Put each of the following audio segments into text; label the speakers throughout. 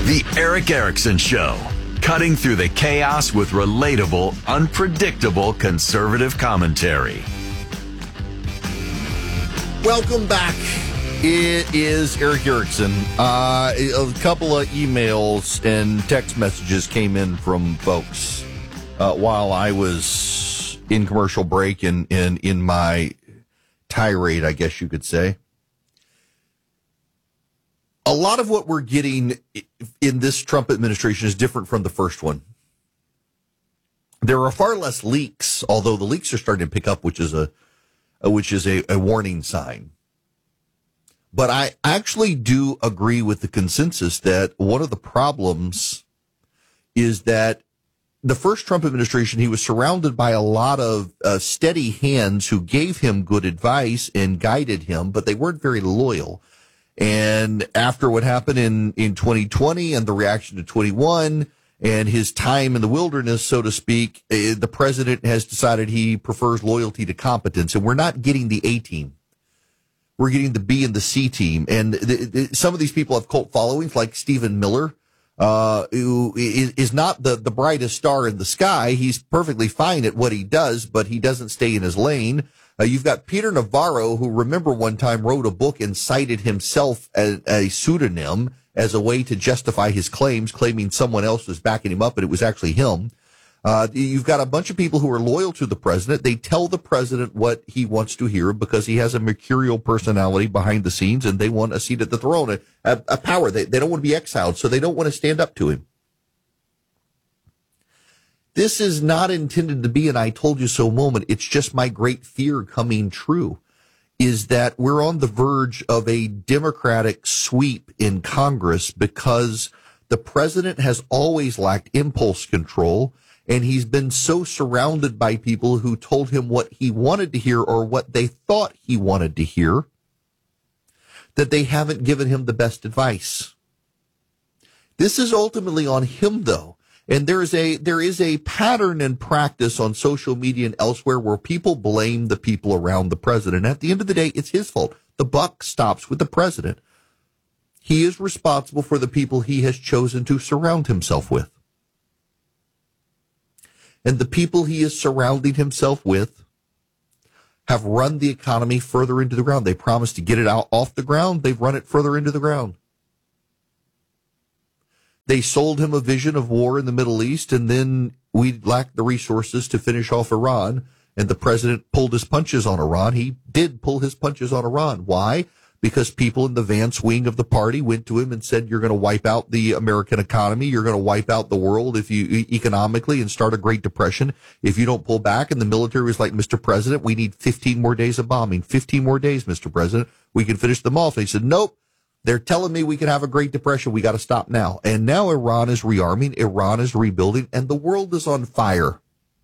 Speaker 1: The Eric Erickson Show. Cutting through the chaos with relatable, unpredictable conservative commentary.
Speaker 2: Welcome back. It is Eric Erickson. A couple of emails and text messages came in from folks while I was in commercial break and in my tirade, I guess you could say. A lot of what we're getting in this Trump administration is different from the first one. There are far less leaks, although the leaks are starting to pick up, which is a warning sign. But I actually do agree with the consensus that one of the problems is that the first Trump administration, he was surrounded by a lot of steady hands who gave him good advice and guided him, but they weren't very loyal. And after what happened in 2020 and the reaction to 21 and his time in the wilderness, so to speak, the president has decided he prefers loyalty to competence. And we're not getting the A team. We're getting the B and the C team. And some of these people have cult followings, like Stephen Miller, who is not the brightest star in the sky. He's perfectly fine at what he does, but he doesn't stay in his lane. You've got Peter Navarro, who, remember, one time wrote a book and cited himself as a pseudonym as a way to justify his claims, claiming someone else was backing him up, but it was actually him. You've got a bunch of people who are loyal to the president. They tell the president what he wants to hear because he has a mercurial personality behind the scenes, and they want a seat at the throne, a power. They don't want to be exiled, so they don't want to stand up to him. This is not intended to be an I told you so moment. It's just my great fear coming true, is that we're on the verge of a Democratic sweep in Congress because the president has always lacked impulse control, and he's been so surrounded by people who told him what he wanted to hear or what they thought he wanted to hear that they haven't given him the best advice. This is ultimately on him, though. And there is a pattern and practice on social media and elsewhere where people blame the people around the president. At the end of the day, it's his fault. The buck stops with the president. He is responsible for the people he has chosen to surround himself with. And the people he is surrounding himself with have run the economy further into the ground. They promised to get it out off the ground. They've run it further into the ground. They sold him a vision of war in the Middle East, and then we lacked the resources to finish off Iran, and the president pulled his punches on Iran. He did pull his punches on Iran. Why? Because people in the Vance wing of the party went to him and said, you're going to wipe out the American economy, you're going to wipe out the world if you economically and start a Great Depression if you don't pull back. And the military was like, Mr. President, we need 15 more days of bombing. 15 more days, Mr. President. We can finish them off. And he said, nope. They're telling me we can have a Great Depression. We got to stop now. And now Iran is rearming. Iran is rebuilding, and the world is on fire.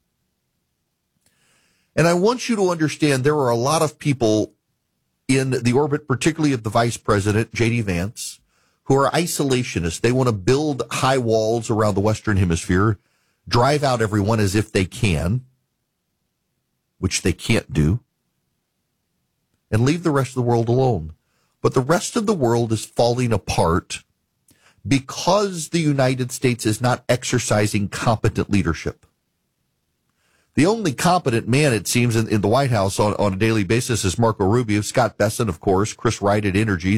Speaker 2: And I want you to understand there are a lot of people in the orbit, particularly of the vice president, J.D. Vance, who are isolationists. They want to build high walls around the Western Hemisphere, drive out everyone as if they can, which they can't do, and leave the rest of the world alone. But the rest of the world is falling apart because the United States is not exercising competent leadership. The only competent man, it seems, in the White House on a daily basis is Marco Rubio, Scott Bessent, of course, Chris Wright at Energy.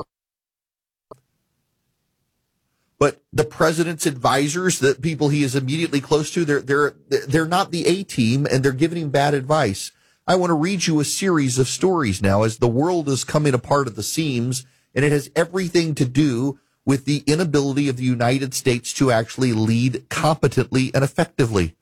Speaker 2: But the president's advisors, the people he is immediately close to, they're not the A team, and they're giving him bad advice. I want to read you a series of stories now as the world is coming apart at the seams, and it has everything to do with the inability of the United States to actually lead competently and effectively.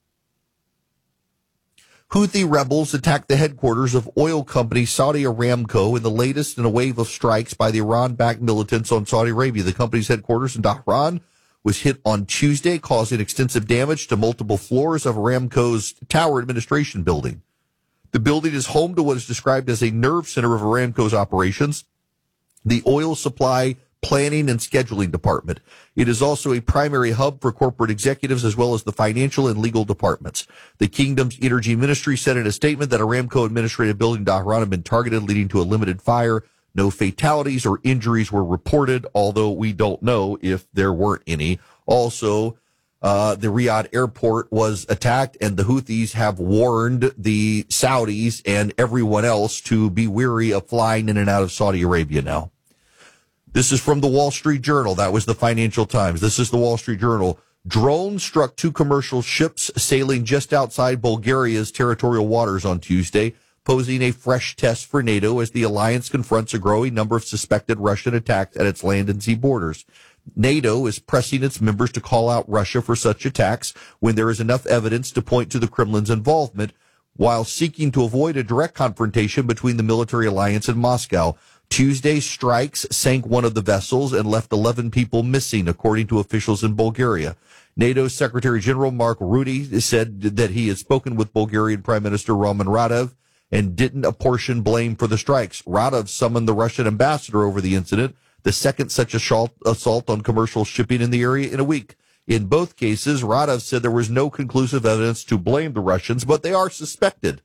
Speaker 2: Houthi rebels attacked the headquarters of oil company Saudi Aramco in the latest in a wave of strikes by the Iran-backed militants on Saudi Arabia. The company's headquarters in Dhahran was hit on Tuesday, causing extensive damage to multiple floors of Aramco's Tower Administration building. The building is home to what is described as a nerve center of Aramco's operations, the oil supply planning and scheduling department. It is also a primary hub for corporate executives as well as the financial and legal departments. The kingdom's energy ministry said in a statement that Aramco administrative building in Dhahran had been targeted, leading to a limited fire. No fatalities or injuries were reported, although we don't know if there weren't any. Also, the Riyadh airport was attacked, and the Houthis have warned the Saudis and everyone else to be wary of flying in and out of Saudi Arabia now. This is from the Wall Street Journal. That was the Financial Times. This is the Wall Street Journal. Drones struck 2 commercial ships sailing just outside Bulgaria's territorial waters on Tuesday, posing a fresh test for NATO as the alliance confronts a growing number of suspected Russian attacks at its land and sea borders. NATO is pressing its members to call out Russia for such attacks when there is enough evidence to point to the Kremlin's involvement, while seeking to avoid a direct confrontation between the military alliance and Moscow. Tuesday's strikes sank one of the vessels and left 11 people missing, according to officials in Bulgaria. NATO's Secretary General Mark Rutte said that he had spoken with Bulgarian Prime Minister Roman Radev and didn't apportion blame for the strikes. Radev summoned the Russian ambassador over the incident, the second such assault on commercial shipping in the area in a week. In both cases, Radev said there was no conclusive evidence to blame the Russians, but they are suspected.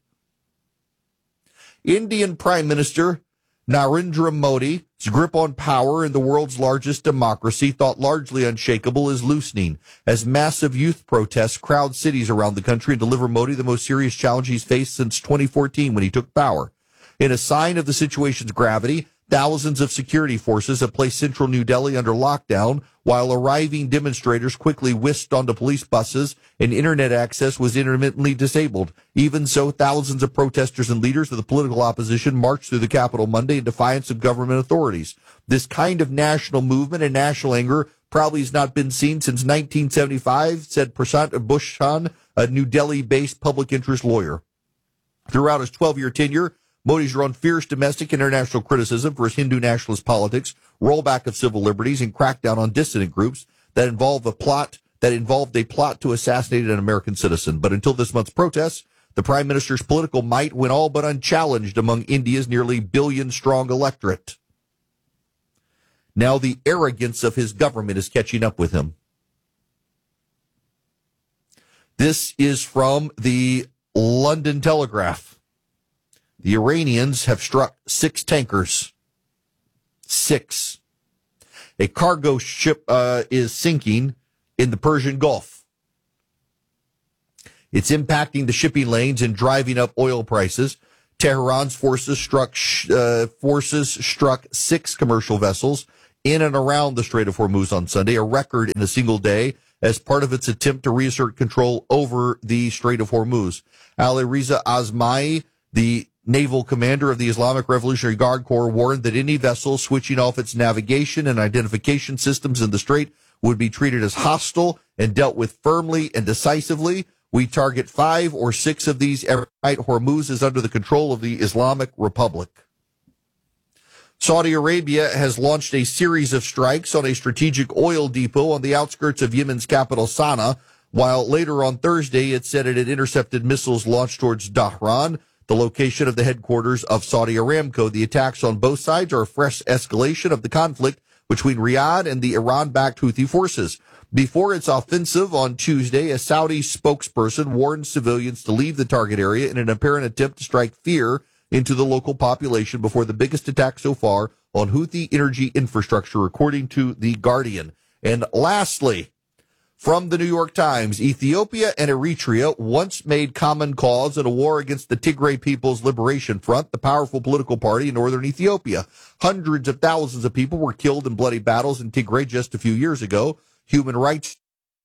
Speaker 2: Indian Prime Minister Narendra Modi's grip on power in the world's largest democracy, thought largely unshakable, is loosening as massive youth protests crowd cities around the country and deliver Modi the most serious challenge he's faced since 2014 when he took power. In a sign of the situation's gravity, thousands of security forces have placed central New Delhi under lockdown, while arriving demonstrators quickly whisked onto police buses and internet access was intermittently disabled. Even so, thousands of protesters and leaders of the political opposition marched through the capital Monday in defiance of government authorities. This kind of national movement and national anger probably has not been seen since 1975, said Prashant Bhushan, a New Delhi-based public interest lawyer. Throughout his 12-year tenure, Modi's drawn fierce domestic and international criticism for his Hindu nationalist politics, rollback of civil liberties, and crackdown on dissident groups that involved a plot to assassinate an American citizen. But until this month's protests, the Prime Minister's political might went all but unchallenged among India's nearly billion-strong electorate. Now the arrogance of his government is catching up with him. This is from the London Telegraph. The Iranians have struck 6 tankers. 6. A cargo ship is sinking in the Persian Gulf. It's impacting the shipping lanes and driving up oil prices. Tehran's forces struck 6 commercial vessels in and around the Strait of Hormuz on Sunday, a record in a single day, as part of its attempt to reassert control over the Strait of Hormuz. Ali Reza Azmai, the naval commander of the Islamic Revolutionary Guard Corps, warned that any vessel switching off its navigation and identification systems in the strait would be treated as hostile and dealt with firmly and decisively. We target 5 or 6 of these every night. Hormuz is under the control of the Islamic Republic. Saudi Arabia has launched a series of strikes on a strategic oil depot on the outskirts of Yemen's capital, Sana'a, while later on Thursday it said it had intercepted missiles launched towards Dhahran, the location of the headquarters of Saudi Aramco. The attacks on both sides are a fresh escalation of the conflict between Riyadh and the Iran-backed Houthi forces. Before its offensive on Tuesday, a Saudi spokesperson warned civilians to leave the target area in an apparent attempt to strike fear into the local population before the biggest attack so far on Houthi energy infrastructure, according to The Guardian. And lastly, from the New York Times, Ethiopia and Eritrea once made common cause in a war against the Tigray People's Liberation Front, the powerful political party in northern Ethiopia. Hundreds of thousands of people were killed in bloody battles in Tigray just a few years ago. Human rights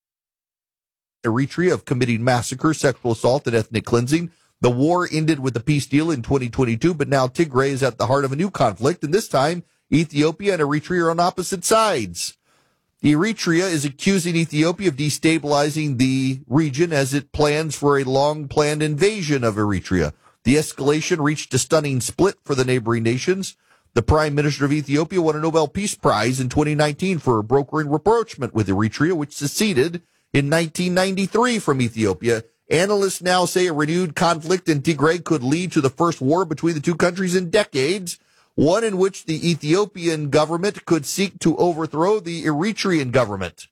Speaker 2: Eritrea of committing massacre, sexual assault, and ethnic cleansing. The war ended with a peace deal in 2022, but now Tigray is at the heart of a new conflict, and this time Ethiopia and Eritrea are on opposite sides. Eritrea is accusing Ethiopia of destabilizing the region as it plans for a long-planned invasion of Eritrea. The escalation reached a stunning split for the neighboring nations. The Prime Minister of Ethiopia won a Nobel Peace Prize in 2019 for brokering rapprochement with Eritrea, which seceded in 1993 from Ethiopia. Analysts now say a renewed conflict in Tigray could lead to the first war between the two countries in decades, one in which the Ethiopian government could seek to overthrow the Eritrean government.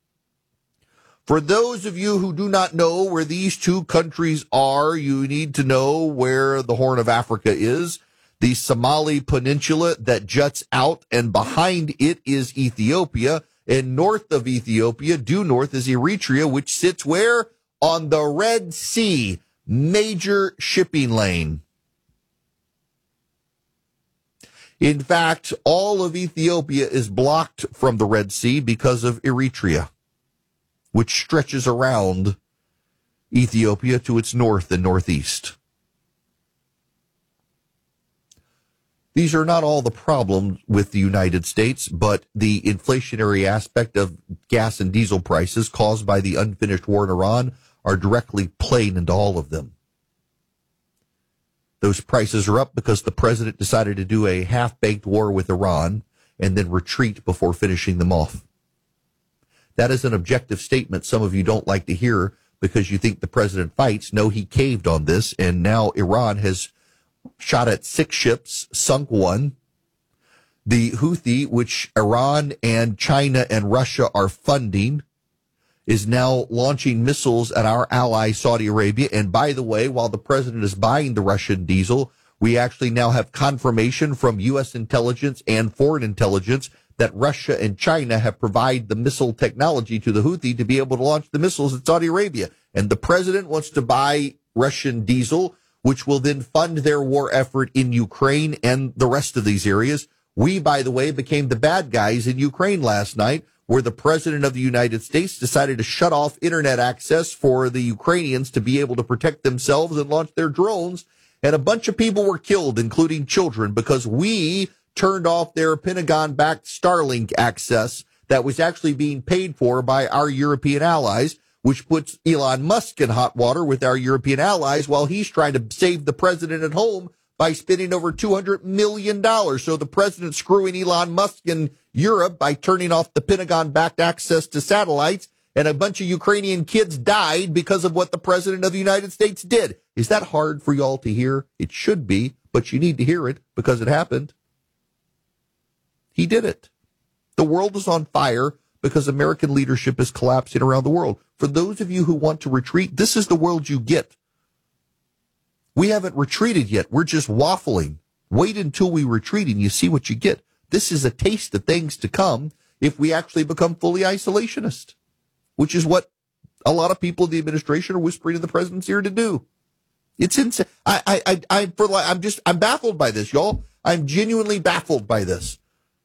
Speaker 2: For those of you who do not know where these two countries are, you need to know where the Horn of Africa is. the Somali Peninsula that juts out, and behind it is Ethiopia. And north of Ethiopia, due north, is Eritrea, which sits where? On the Red Sea, major shipping lane. In fact, all of Ethiopia is blocked from the Red Sea because of Eritrea, which stretches around Ethiopia to its north and northeast. These are not all the problems with the United States, but the inflationary aspect of gas and diesel prices caused by the unfinished war in Iran are directly playing into all of them. Those prices are up because the president decided to do a half-baked war with Iran and then retreat before finishing them off. That is an objective statement some of you don't like to hear because you think the president fights. No, he caved on this, and now Iran has shot at 6 ships, sunk 1. The Houthi, which Iran and China and Russia are funding, is now launching missiles at our ally, Saudi Arabia. And by the way, while the president is buying the Russian diesel, we actually now have confirmation from U.S. intelligence and foreign intelligence that Russia and China have provided the missile technology to the Houthi to be able to launch the missiles at Saudi Arabia. And the president wants to buy Russian diesel, which will then fund their war effort in Ukraine and the rest of these areas. We, by the way, became the bad guys in Ukraine last night, where the president of the United States decided to shut off internet access for the Ukrainians to be able to protect themselves and launch their drones. And a bunch of people were killed, including children, because we turned off their Pentagon-backed Starlink access that was actually being paid for by our European allies, which puts Elon Musk in hot water with our European allies while he's trying to save the president at home by spending over $200 million. So the president's screwing Elon Musk in Europe by turning off the Pentagon-backed access to satellites, and a bunch of Ukrainian kids died because of what the president of the United States did. Is that hard for y'all to hear? It should be, but you need to hear it because it happened. He did it. The world is on fire because American leadership is collapsing around the world. For those of you who want to retreat, this is the world you get. We haven't retreated yet. We're just waffling. Wait until we retreat and you see what you get. This is a taste of things to come if we actually become fully isolationist, which is what a lot of people in the administration are whispering to the president's ear to do. It's insane. I'm baffled by this, y'all. I'm genuinely baffled by this.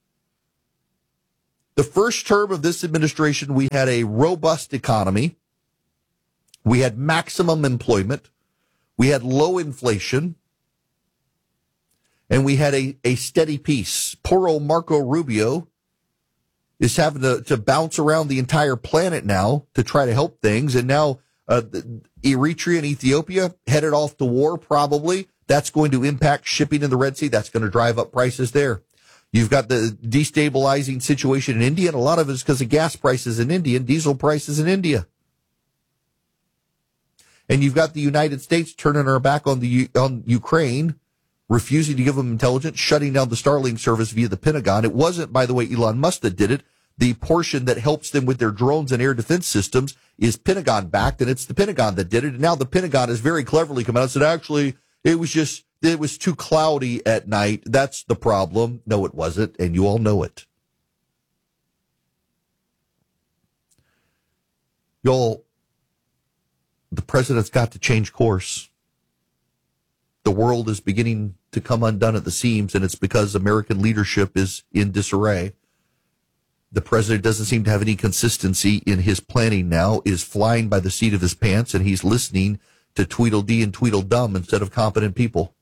Speaker 2: The first term of this administration, we had a robust economy. We had maximum employment. We had low inflation. And we had a steady peace. Poor old Marco Rubio is having to bounce around the entire planet now to try to help things. And now Eritrea and Ethiopia headed off to war, probably. That's going to impact shipping in the Red Sea. That's going to drive up prices there. You've got the destabilizing situation in India, and a lot of it is because of gas prices in India and diesel prices in India. And you've got the United States turning our back on Ukraine, refusing to give them intelligence, shutting down the Starlink service via the Pentagon. It wasn't, by the way, Elon Musk that did it. The portion that helps them with their drones and air defense systems is Pentagon-backed, and it's the Pentagon that did it. And now the Pentagon has very cleverly come out and said, actually, it was too cloudy at night. That's the problem. No, it wasn't, and you all know it. Y'all, the president's got to change course. The world is beginning to come undone at the seams, and it's because American leadership is in disarray. The president doesn't seem to have any consistency in his planning now, is flying by the seat of his pants, and he's listening to Tweedledee and Tweedledum instead of competent people.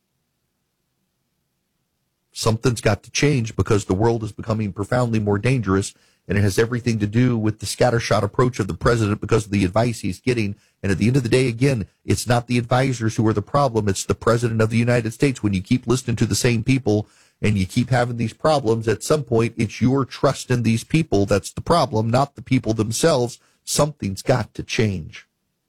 Speaker 2: Something's got to change because the world is becoming profoundly more dangerous, and it has everything to do with the scattershot approach of the president because of the advice he's getting. And at the end of the day, again, it's not the advisors who are the problem. It's the president of the United States. When you keep listening to the same people and you keep having these problems, at some point, it's your trust in these people that's the problem, not the people themselves. Something's got to change.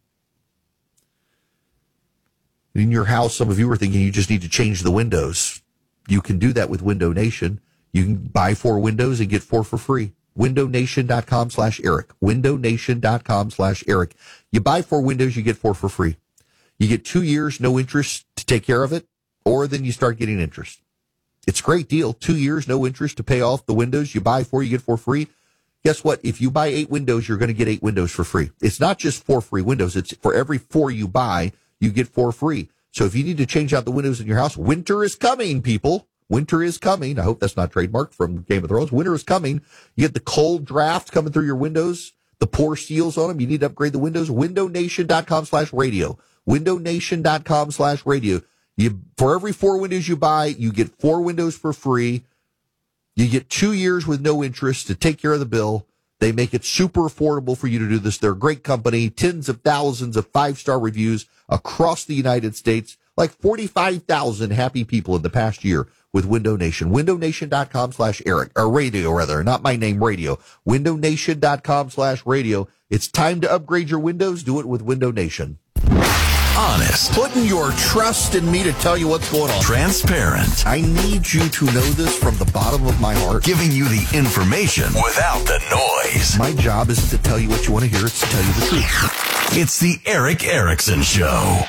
Speaker 2: In your house, some of you are thinking you just need to change the windows. You can do that with Window Nation. You can buy 4 windows and get 4 for free. WindowNation.com/Eric. WindowNation.com/Eric. You buy 4 windows, you get 4 for free. You get 2 years, no interest to take care of it, or then you start getting interest. It's a great deal. 2 years, no interest to pay off the windows. You buy 4, you get 4 free. Guess what? If you buy 8 windows, you're going to get 8 windows for free. It's not just 4 free windows. It's for every 4 you buy, you get 4 free. So if you need to change out the windows in your house, winter is coming, people. Winter is coming. I hope that's not trademarked from Game of Thrones. Winter is coming. You get the cold draft coming through your windows, the poor seals on them. You need to upgrade the windows. WindowNation.com/radio. WindowNation.com/radio. For every 4 windows you buy, you get 4 windows for free. You get 2 years with no interest to take care of the bill. They make it super affordable for you to do this. They're a great company, tens of thousands of 5-star reviews across the United States, like 45,000 happy people in the past year with Window Nation. WindowNation.com/Eric, or radio rather, not my name, radio. WindowNation.com/radio. It's time to upgrade your windows. Do it with Window Nation.
Speaker 1: Honest.
Speaker 2: Putting your trust in me to tell you what's going on.
Speaker 1: Transparent.
Speaker 2: I need you to know this from the bottom of my heart.
Speaker 1: Giving you the information without the noise.
Speaker 2: My job isn't to tell you what you want to hear, it's to tell you the truth.
Speaker 1: It's the Eric Erickson Show.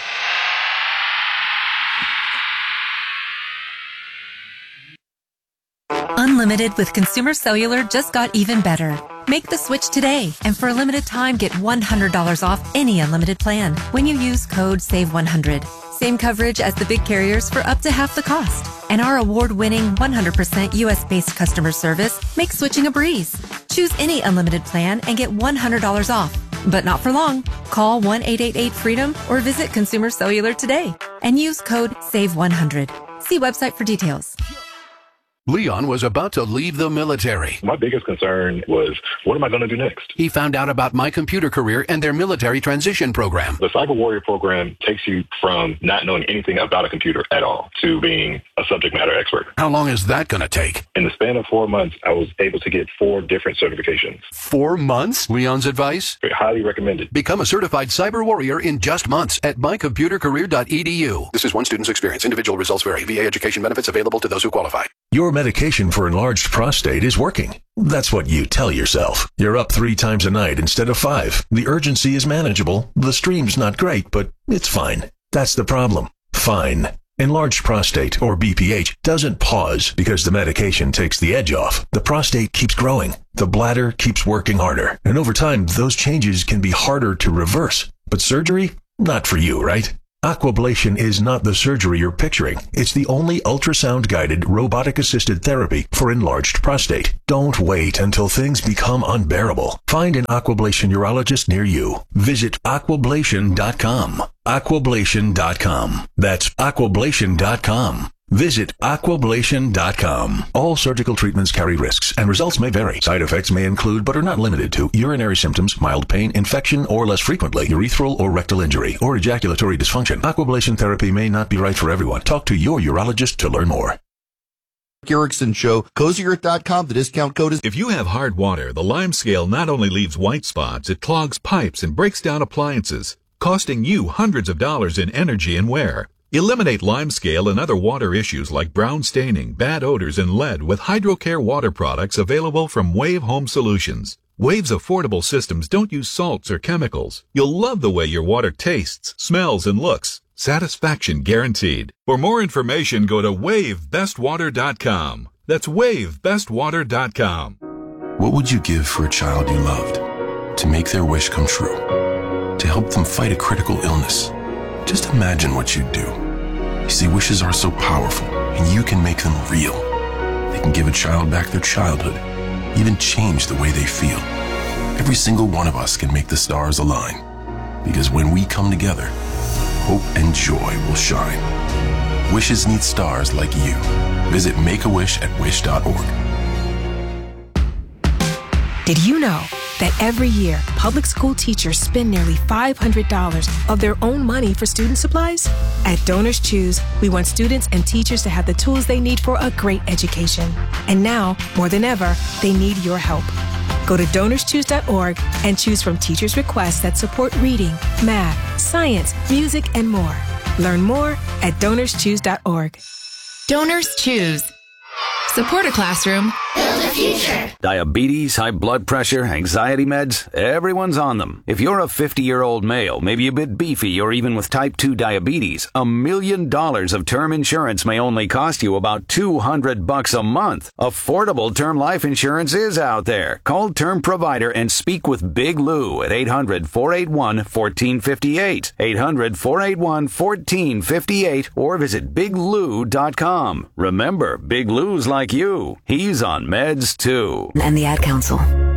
Speaker 3: Unlimited with Consumer Cellular just got even better. Make the switch today, and for a limited time, get $100 off any unlimited plan when you use code SAVE100. Same coverage as the big carriers for up to half the cost. And our award-winning 100% U.S.-based customer service makes switching a breeze. Choose any unlimited plan and get $100 off. But not for long. Call 1-888-FREEDOM or visit Consumer Cellular today and use code SAVE100. See website for details.
Speaker 4: Leon was about to leave the military.
Speaker 5: My biggest concern was, what am I going to do next?
Speaker 4: He found out about My Computer Career and their military transition program.
Speaker 5: The Cyber Warrior program takes you from not knowing anything about a computer at all to being a subject matter expert.
Speaker 4: How long is that going to take?
Speaker 5: In the span of 4 months, I was able to get 4 different certifications.
Speaker 4: 4 months? Leon's advice?
Speaker 5: Highly recommended.
Speaker 4: Become a certified cyber warrior in just months at mycomputercareer.edu. This is one student's experience. Individual results vary. VA education benefits available to those who qualify.
Speaker 6: Your medication for enlarged prostate is working. That's what you tell yourself. You're up 3 times a night instead of 5. The urgency is manageable. The stream's not great, but it's fine. That's the problem. Fine. Enlarged prostate, or BPH, doesn't pause because the medication takes the edge off. The prostate keeps growing. The bladder keeps working harder. And over time, those changes can be harder to reverse. But surgery? Not for you, right? Aquablation is not the surgery you're picturing. It's the only ultrasound-guided, robotic-assisted therapy for enlarged prostate. Don't wait until things become unbearable. Find an Aquablation urologist near you. Visit aquablation.com. Aquablation.com. That's aquablation.com. Visit aquablation.com. All surgical treatments carry risks, and results may vary. Side effects may include, but are not limited to, urinary symptoms, mild pain, infection, or less frequently, urethral or rectal injury, or ejaculatory dysfunction. Aquablation therapy may not be right for everyone. Talk to your urologist to learn more.
Speaker 2: Erickson Show. Cozy.com. The discount code is...
Speaker 7: If you have hard water, the Lime Scale not only leaves white spots, it clogs pipes and breaks down appliances, costing you hundreds of dollars in energy and wear. Eliminate Lime Scale and other water issues like brown staining, bad odors, and lead with HydroCare water products available from Wave Home Solutions. Wave's affordable systems don't use salts or chemicals. You'll love the way your water tastes, smells, and looks. Satisfaction guaranteed. For more information, go to WaveBestWater.com. That's WaveBestWater.com.
Speaker 8: What would you give for a child you loved? To make their wish come true? To help them fight a critical illness? Just imagine what you'd do. You see, wishes are so powerful, and you can make them real. They can give a child back their childhood, even change the way they feel. Every single one of us can make the stars align. Because when we come together, hope and joy will shine. Wishes need stars like you. Visit Make-A-Wish@wish.org.
Speaker 9: Did you know that every year, public school teachers spend nearly $500 of their own money for student supplies? At DonorsChoose, we want students and teachers to have the tools they need for a great education. And now, more than ever, they need your help. Go to DonorsChoose.org and choose from teachers' requests that support reading, math, science, music, and more. Learn more at DonorsChoose.org.
Speaker 10: Donors Choose. Support a classroom. the future.
Speaker 11: Diabetes, high blood pressure, anxiety meds, everyone's on them. If you're a 50-year-old male, maybe a bit beefy, or even with type 2 diabetes, $1 million of term insurance may only cost you about $200 a month. Affordable term life insurance is out there. Call Term Provider and speak with Big Lou at 800-481-1458. 800-481-1458 or visit biglou.com. Remember, Big Lou's like you. He's on meds too.
Speaker 12: And the Ad Council.